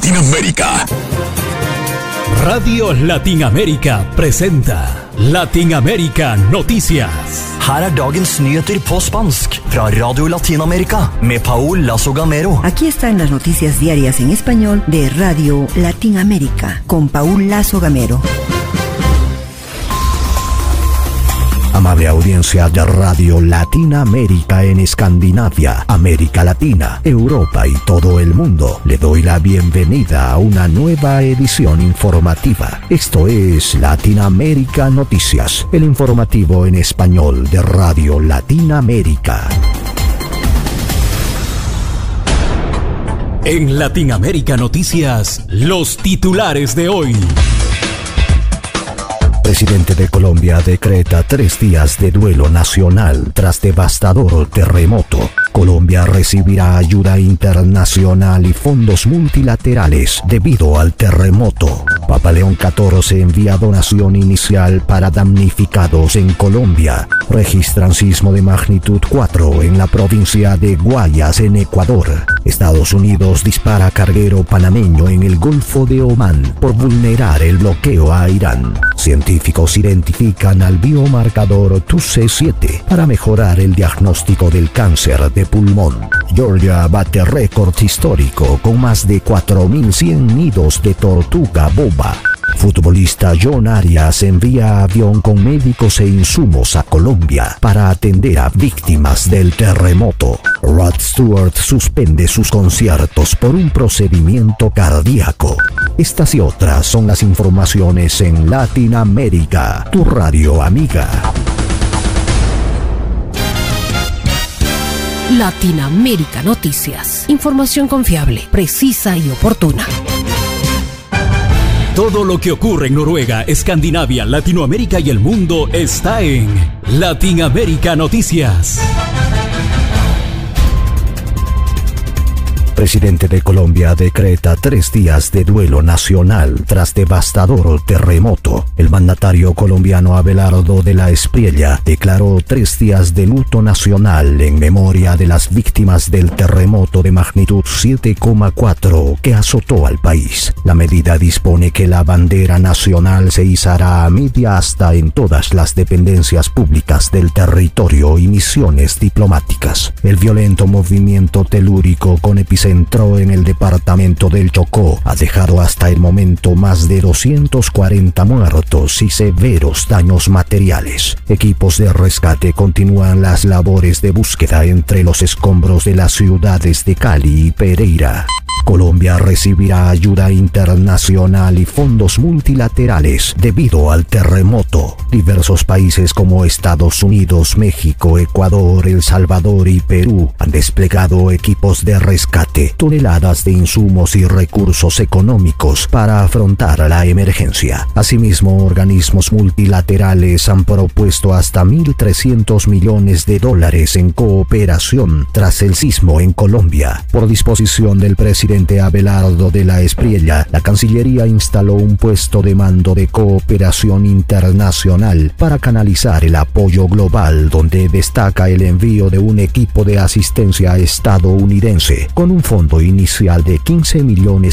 Latinoamérica. Radio Latin-América presenta Latin-América Noticias. Her dagens nyheter på spansk fra Radio Latin-América med Paul Lazo Gamero. Aquí están las noticias diarias en español de Radio Latin-América con Paul Lazo Gamero. Amable audiencia de Radio Latin-América en Escandinavia, América Latina, Europa y todo el mundo, le doy la bienvenida a una nueva edición informativa. Esto es Latin-América Noticias, el informativo en español de Radio Latin-América. En Latin-América Noticias, los titulares de hoy. Presidente de Colombia decreta 3 días de duelo nacional tras devastador terremoto. Colombia recibirá ayuda internacional y fondos multilaterales debido al terremoto. Papa León XIV envía donación inicial para damnificados en Colombia. Registran sismo de magnitud 4 en la provincia de Guayas, en Ecuador. Estados Unidos dispara carguero panameño en el Golfo de Omán por vulnerar el bloqueo a Irán. Científicos identifican al biomarcador TUC7 para mejorar el diagnóstico del cáncer de pulmón. Georgia bate récord histórico con más de 4.100 nidos de tortuga boba. Futbolista John Arias envía avión con médicos e insumos a Colombia para atender a víctimas del terremoto. Rod Stewart suspende sus conciertos por un procedimiento cardíaco. Estas y otras son las informaciones en Latinoamérica, tu radio amiga. Latinoamérica Noticias. Información confiable, precisa y oportuna. Todo lo que ocurre en Noruega, Escandinavia, Latinoamérica y el mundo está en Latin-América Noticias. Presidente de Colombia decreta 3 días de duelo nacional tras devastador terremoto. El mandatario colombiano Abelardo de la Espriella declaró 3 días de luto nacional en memoria de las víctimas del terremoto de magnitud 7,4 que azotó al país. La medida dispone que la bandera nacional se izará a media asta en todas las dependencias públicas del territorio y misiones diplomáticas. El violento movimiento telúrico con epicentro en el departamento del Chocó ha dejado hasta el momento más de 240 muertos y severos daños materiales. Equipos de rescate continúan las labores de búsqueda entre los escombros de las ciudades de Cali y Pereira. Colombia recibirá ayuda internacional y fondos multilaterales debido al terremoto. Diversos países como Estados Unidos, México, Ecuador, El Salvador y Perú han desplegado equipos de rescate, toneladas de insumos y recursos económicos para afrontar la emergencia. Asimismo, organismos multilaterales han propuesto hasta $1.300 millones en cooperación tras el sismo en Colombia. Por disposición del presidente Abelardo de la Espriella, la Cancillería instaló un puesto de mando de cooperación internacional para canalizar el apoyo global, donde destaca el envío de un equipo de asistencia estadounidense con un fondo inicial de $15,5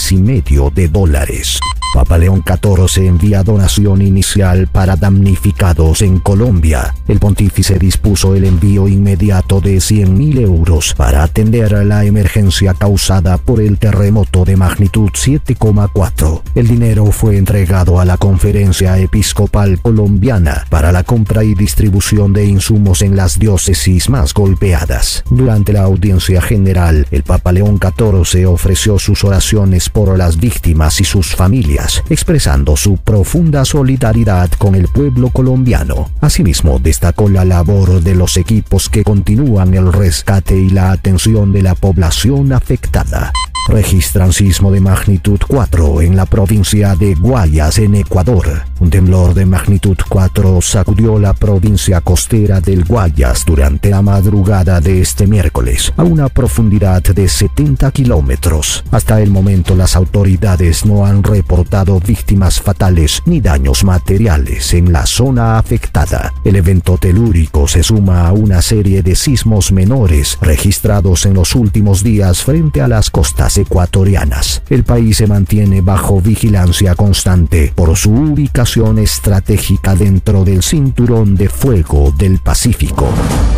millones. Papa León XIV envía donación inicial para damnificados en Colombia. El pontífice dispuso el envío inmediato de 100.000 euros para atender la emergencia causada por el terremoto de magnitud 7,4. El dinero fue entregado a la Conferencia Episcopal Colombiana para la compra y distribución de insumos en las diócesis más golpeadas. Durante la audiencia general, el Papa León XIV ofreció sus oraciones por las víctimas y sus familias, expresando su profunda solidaridad con el pueblo colombiano. Asimismo, destacó la labor de los equipos que continúan el rescate y la atención de la población afectada. Registran sismo de magnitud 4 en la provincia de Guayas, en Ecuador. Un temblor de magnitud 4 sacudió la provincia costera del Guayas durante la madrugada de este miércoles, a una profundidad de 70 kilómetros. Hasta el momento las autoridades no han reportado víctimas fatales ni daños materiales en la zona afectada. El evento telúrico se suma a una serie de sismos menores registrados en los últimos días frente a las costas ecuatorianas. El país se mantiene bajo vigilancia constante por su ubicación estratégica dentro del cinturón de fuego del Pacífico.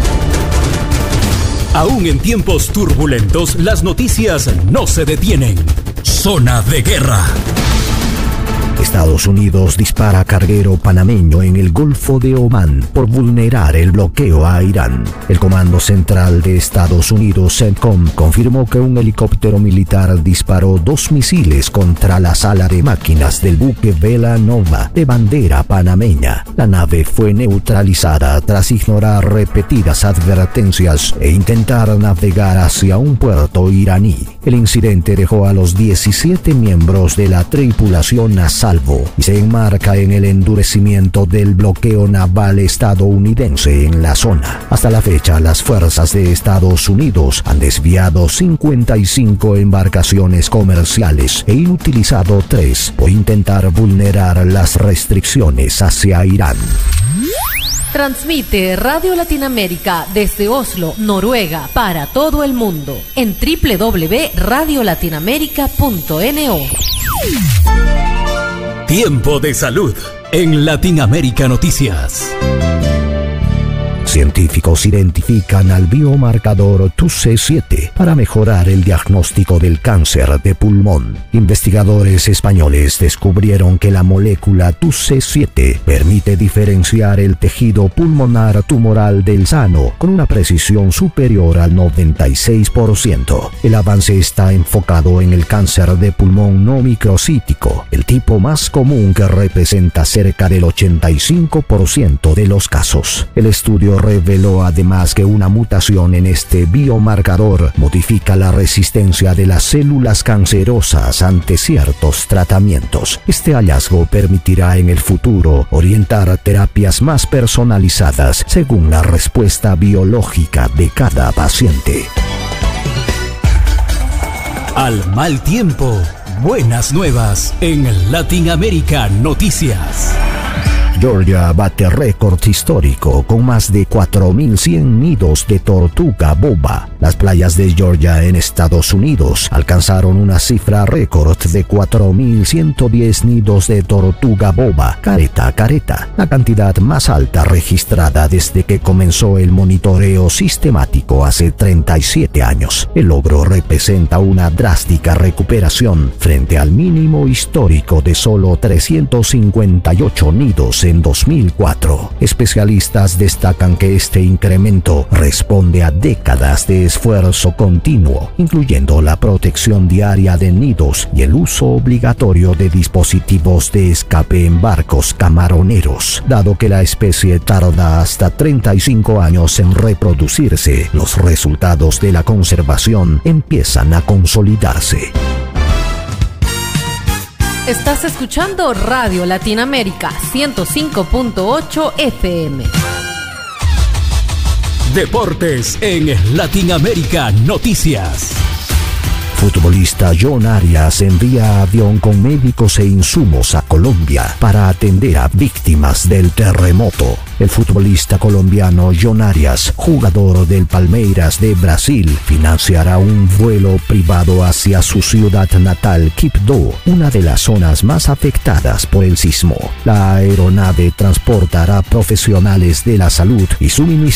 Aún en tiempos turbulentos, las noticias no se detienen. Zona de guerra. Estados Unidos dispara carguero panameño en el Golfo de Omán por vulnerar el bloqueo a Irán. El Comando Central de Estados Unidos, CENTCOM, confirmó que un helicóptero militar disparó 2 misiles contra la sala de máquinas del buque Vela Nova de bandera panameña. La nave fue neutralizada tras ignorar repetidas advertencias e intentar navegar hacia un puerto iraní. El incidente dejó a los 17 miembros de la tripulación a salvo y se enmarca en el endurecimiento del bloqueo naval estadounidense en la zona. Hasta la fecha, las fuerzas de Estados Unidos han desviado 55 embarcaciones comerciales e inutilizado 3 por intentar vulnerar las restricciones hacia Irán. Transmite Radio Latinoamérica desde Oslo, Noruega, para todo el mundo en www.radiolatinoamerica.no. Tiempo de salud en Latinoamérica Noticias. Científicos identifican al biomarcador TUC7 para mejorar el diagnóstico del cáncer de pulmón. Investigadores españoles descubrieron que la molécula TUC7 permite diferenciar el tejido pulmonar tumoral del sano con una precisión superior al 96%. El avance está enfocado en el cáncer de pulmón no microcítico, el tipo más común que representa cerca del 85% de los casos. El estudio reveló además que una mutación en este biomarcador modifica la resistencia de las células cancerosas ante ciertos tratamientos. Este hallazgo permitirá en el futuro orientar terapias más personalizadas según la respuesta biológica de cada paciente. Al mal tiempo, buenas nuevas en Latinoamérica Noticias. Georgia bate récord histórico con más de 4.100 nidos de tortuga boba. Las playas de Georgia en Estados Unidos alcanzaron una cifra récord de 4.110 nidos de tortuga boba careta, la cantidad más alta registrada desde que comenzó el monitoreo sistemático hace 37 años. El logro representa una drástica recuperación frente al mínimo histórico de solo 358 nidos en 2004. Especialistas destacan que este incremento responde a décadas de esfuerzo continuo, incluyendo la protección diaria de nidos y el uso obligatorio de dispositivos de escape en barcos camaroneros. Dado que la especie tarda hasta 35 años en reproducirse, los resultados de la conservación empiezan a consolidarse. Estás escuchando Radio Latinoamérica 105.8 FM. Deportes en Latinoamérica Noticias. Futbolista John Arias envía avión con médicos e insumos a Colombia para atender a víctimas del terremoto. El futbolista colombiano John Arias, jugador del Palmeiras de Brasil, financiará un vuelo privado hacia su ciudad natal, Quibdó, una de las zonas más afectadas por el sismo. La aeronave transportará profesionales de la salud y suministrará